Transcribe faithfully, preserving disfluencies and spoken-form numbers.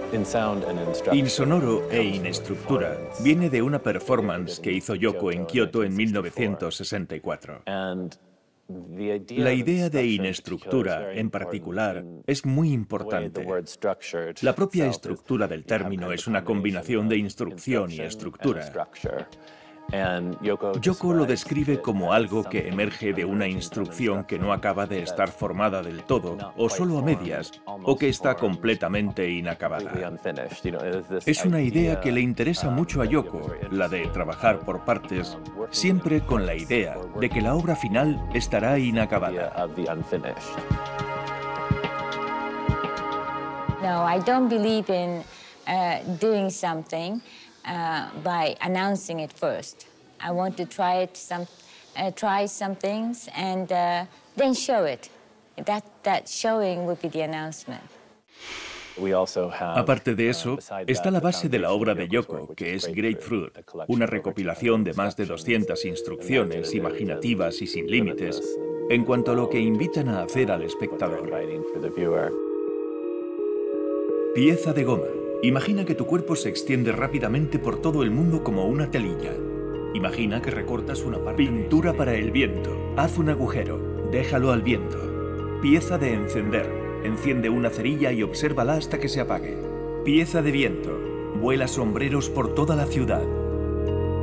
Insonoro e Inestructura viene de una performance que hizo Yoko en Kioto en mil novecientos sesenta y cuatro. La idea de Inestructura, en particular, es muy importante. La propia estructura del término es una combinación de instrucción y estructura. Yoko lo describe como algo que emerge de una instrucción que no acaba de estar formada del todo, o solo a medias, o que está completamente inacabada. Es una idea que le interesa mucho a Yoko, la de trabajar por partes, siempre con la idea de que la obra final estará inacabada. No, I don't believe in uh, doing something uh, by announcing it first. I want to try it some, uh, try some things and uh, then show it. That that showing would be the announcement. Aparte de eso, está la base de la obra de Yoko, que es Grapefruit, una recopilación de más de doscientas instrucciones imaginativas y sin límites en cuanto a lo que invitan a hacer al espectador. Pieza de goma. Imagina que tu cuerpo se extiende rápidamente por todo el mundo como una telilla. Imagina que recortas una parte. Pintura para el viento. Haz un agujero. Déjalo al viento. Pieza de encender. Enciende una cerilla y obsérvala hasta que se apague. Pieza de viento. Vuela sombreros por toda la ciudad.